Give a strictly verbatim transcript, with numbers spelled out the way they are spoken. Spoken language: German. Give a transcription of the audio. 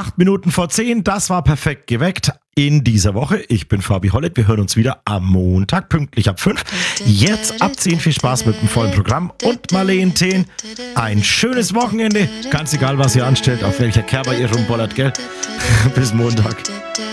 Acht Minuten vor zehn, das war perfekt geweckt in dieser Woche. Ich bin Fabi Hollett, wir hören uns wieder am Montag, pünktlich ab fünf. Jetzt ab zehn, viel Spaß mit dem vollen Programm und Marleen Thehn. Ein schönes Wochenende, ganz egal was ihr anstellt, auf welcher Kerber ihr rumbollert, gell? Bis Montag.